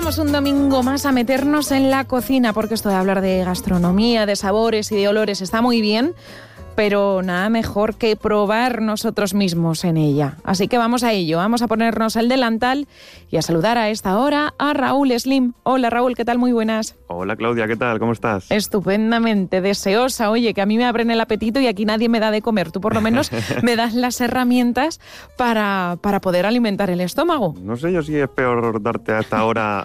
Vamos un domingo más a meternos en la cocina, porque esto de hablar de gastronomía, de sabores y de olores está muy bien, pero nada mejor que probar nosotros mismos en ella. Así que vamos a ello, vamos a ponernos el delantal y a saludar a esta hora a Raúl Slim. Hola Raúl, ¿qué tal? Muy buenas. Hola Claudia, ¿qué tal? ¿Cómo estás? Estupendamente, deseosa. Oye, que a mí me abren el apetito y aquí nadie me da de comer. Tú por lo menos me das las herramientas para poder alimentar el estómago. No sé yo si es peor darte a esta hora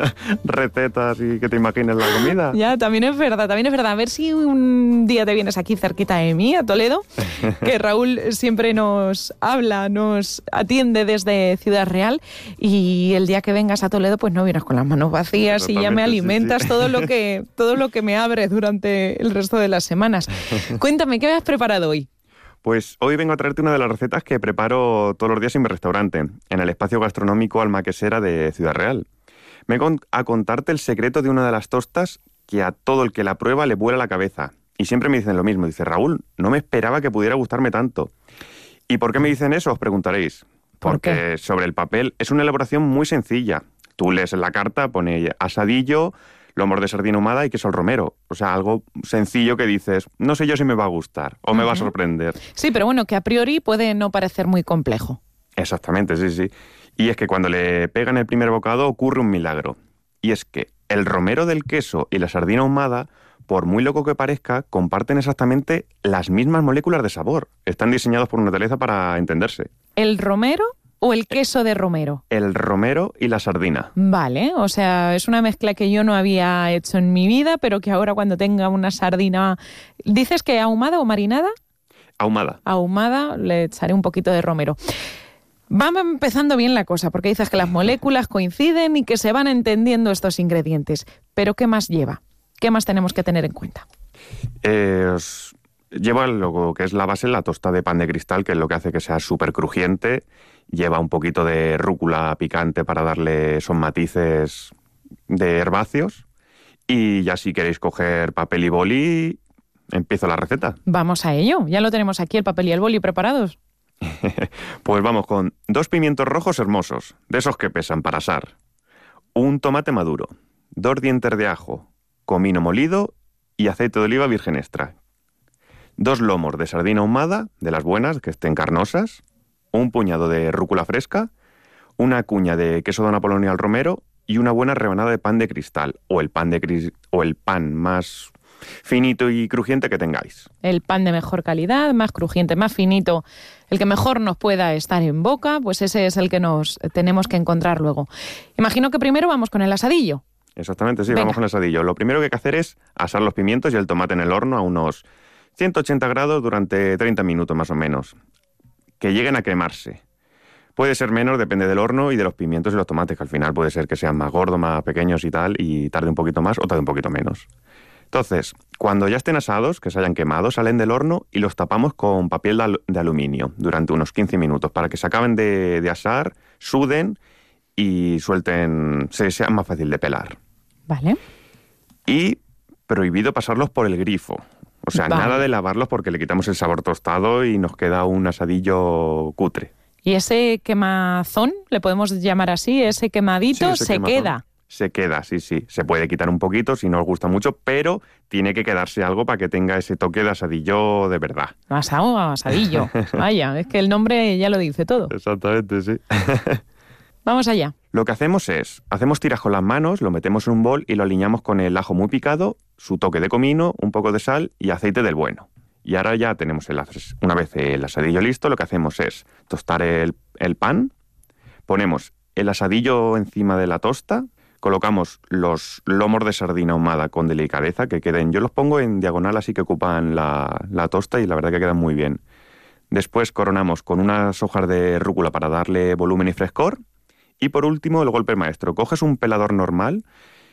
recetas y que te imagines la comida. Ya, también es verdad, también es verdad. A ver si un día te vienes aquí cerquita de mí, a Toledo, que Raúl siempre nos habla, nos atiende desde Ciudad Real, y el día que vengas a Toledo pues no vienes con las manos vacías y ya me alimentas. Sí. todo lo que me abre durante el resto de las semanas. Cuéntame, ¿qué has preparado hoy? Pues hoy vengo a traerte una de las recetas que preparo todos los días en mi restaurante, en el espacio gastronómico Alma Quesera de Ciudad Real. Vengo a contarte el secreto de una de las tostas que a todo el que la prueba le vuela la cabeza. Y siempre me dicen lo mismo. Dice, Raúl, no me esperaba que pudiera gustarme tanto. ¿Y por qué me dicen eso? Os preguntaréis. Porque sobre el papel es una elaboración muy sencilla. Tú lees en la carta, pone asadillo, lomos de sardina ahumada y queso al romero. O sea, algo sencillo que dices, no sé yo si me va a gustar o me va a sorprender. Sí, pero bueno, que a priori puede no parecer muy complejo. Exactamente, sí. Y es que cuando le pegan el primer bocado ocurre un milagro. Y es que el romero del queso y la sardina ahumada, por muy loco que parezca, comparten exactamente las mismas moléculas de sabor. Están diseñados por naturaleza para entenderse. ¿El romero o el queso de romero? El romero y la sardina. Vale, o sea, es una mezcla que yo no había hecho en mi vida, pero que ahora cuando tenga una sardina... ¿Dices que ahumada o marinada? Ahumada. Ahumada, le echaré un poquito de romero. Vamos empezando bien la cosa, porque dices que las moléculas coinciden y que se van entendiendo estos ingredientes. Pero ¿qué más lleva? ¿Qué más tenemos que tener en cuenta? Lleva lo que es la base, la tosta de pan de cristal, que es lo que hace que sea súper crujiente. Lleva un poquito de rúcula picante para darle esos matices de herbáceos. Y ya si queréis coger papel y boli, empiezo la receta. Vamos a ello. Ya lo tenemos aquí, el papel y el boli preparados. Pues vamos con 2 pimientos rojos hermosos, de esos que pesan para asar. Un tomate maduro, 2 dientes de ajo, comino molido y aceite de oliva virgen extra. 2 lomos de sardina ahumada, de las buenas, que estén carnosas. Un puñado de rúcula fresca. Una cuña de queso Dona Polonia al romero. Y una buena rebanada de pan de cristal. O el pan más finito y crujiente que tengáis. El pan de mejor calidad, más crujiente, más finito, el que mejor nos pueda estar en boca, pues ese es el que nos tenemos que encontrar luego. Imagino que primero vamos con el asadillo. Exactamente, sí. Venga. Vamos con el asadillo. Lo primero que hay que hacer es asar los pimientos y el tomate en el horno a unos 180 grados durante 30 minutos más o menos. Que lleguen a quemarse. Puede ser menos, depende del horno y de los pimientos y los tomates, que al final puede ser que sean más gordos, más pequeños y tal, y tarde un poquito más o tarde un poquito menos. Entonces, cuando ya estén asados, que se hayan quemado, salen del horno y los tapamos con papel de aluminio durante unos 15 minutos para que se acaben de asar, suden y suelten, sea más fácil de pelar. Vale. Y prohibido pasarlos por el grifo. O sea, Vale. Nada de lavarlos porque le quitamos el sabor tostado y nos queda un asadillo cutre. ¿Y ese quemazón, le podemos llamar así, ese quemadito, Sí, ese se quemazón. queda? Se queda, sí. Se puede quitar un poquito si no os gusta mucho, pero tiene que quedarse algo para que tenga ese toque de asadillo de verdad. Asado, asadillo. Vaya, es que el nombre ya lo dice todo. Exactamente, sí. Vamos allá. Lo que hacemos es, hacemos tiras con las manos, lo metemos en un bol y lo aliñamos con el ajo muy picado, su toque de comino, un poco de sal y aceite del bueno. Y ahora ya tenemos una vez el asadillo listo, lo que hacemos es tostar el pan, ponemos el asadillo encima de la tosta, colocamos los lomos de sardina ahumada con delicadeza, que queden, yo los pongo en diagonal así que ocupan la tosta y la verdad que quedan muy bien. Después coronamos con unas hojas de rúcula para darle volumen y frescor. Y por último, el golpe maestro. Coges un pelador normal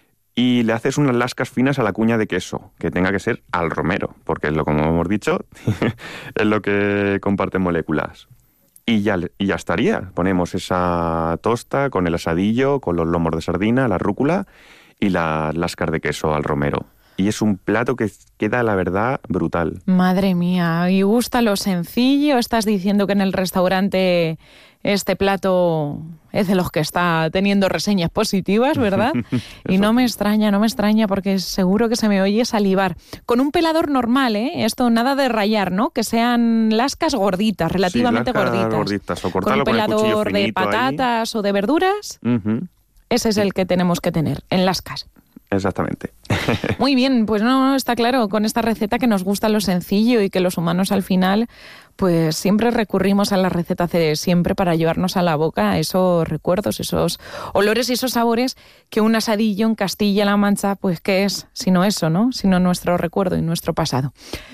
y le haces unas lascas finas a la cuña de queso, que tenga que ser al romero, porque es como hemos dicho, es lo que comparte moléculas. Y ya estaría. Ponemos esa tosta con el asadillo, con los lomos de sardina, la rúcula y las lascas de queso al romero. y es un plato que queda, la verdad, brutal. Madre mía, y gusta lo sencillo. Estás diciendo que en el restaurante este plato es de los que está teniendo reseñas positivas, ¿verdad? Y no me extraña, porque seguro que se me oye salivar. Con un pelador normal, ¿eh? Esto nada de rallar, ¿no? Que sean lascas gorditas, relativamente gorditas. O cortarlo con un pelador de patatas ahí. O de verduras. Ese es el que tenemos que tener, en lascas. Exactamente. Muy bien, pues no, está claro con esta receta que nos gusta lo sencillo y que los humanos al final pues siempre recurrimos a la receta de siempre para llevarnos a la boca esos recuerdos, esos olores y esos sabores que un asadillo en Castilla-La Mancha, pues ¿qué es? Sino eso, ¿no? Sino nuestro recuerdo y nuestro pasado.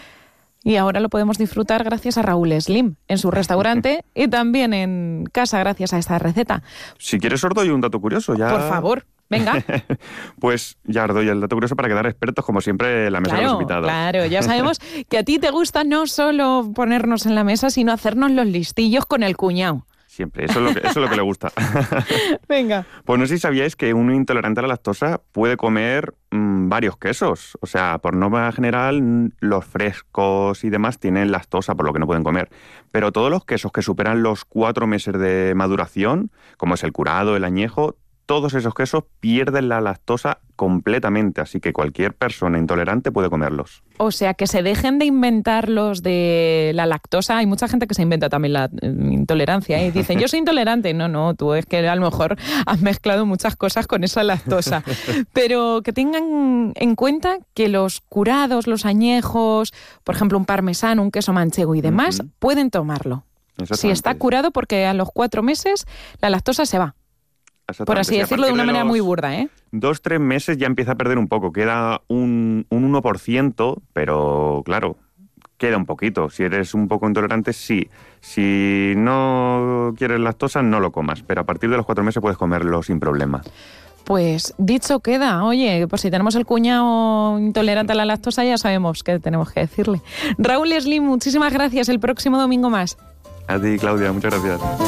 Y ahora lo podemos disfrutar gracias a Raúl Slim, en su restaurante y también en casa gracias a esta receta. Si quieres os doy un dato curioso. Ya... Por favor. Venga. Pues ya os doy el dato curioso para quedar expertos, como siempre, en la mesa de los invitados. Claro, ya sabemos que a ti te gusta no solo ponernos en la mesa, sino hacernos los listillos con el cuñado. Siempre, eso es lo que le gusta. Venga. Pues no sé si sabíais que un intolerante a la lactosa puede comer varios quesos. O sea, por norma general, los frescos y demás tienen lactosa, por lo que no pueden comer. Pero todos los quesos que superan los 4 meses de maduración, como es el curado, el añejo, todos esos quesos pierden la lactosa completamente, así que cualquier persona intolerante puede comerlos. O sea, que se dejen de inventar los de la lactosa. Hay mucha gente que se inventa también la intolerancia, ¿eh? Y dicen, yo soy intolerante. No, tú es que a lo mejor has mezclado muchas cosas con esa lactosa. Pero que tengan en cuenta que los curados, los añejos, por ejemplo, un parmesano, un queso manchego y demás, pueden tomarlo. Si está curado, porque a los 4 meses la lactosa se va. Por así decirlo de una manera muy burda, ¿eh? 2-3 meses ya empieza a perder un poco, queda un 1%, pero claro, queda un poquito. Si eres un poco intolerante, sí. Si no quieres lactosa, no lo comas, pero a partir de los 4 meses puedes comerlo sin problema. Pues dicho queda, oye, pues si tenemos el cuñado intolerante a la lactosa ya sabemos qué tenemos que decirle. Raúl Slim, muchísimas gracias, el próximo domingo más. A ti, Claudia, muchas gracias.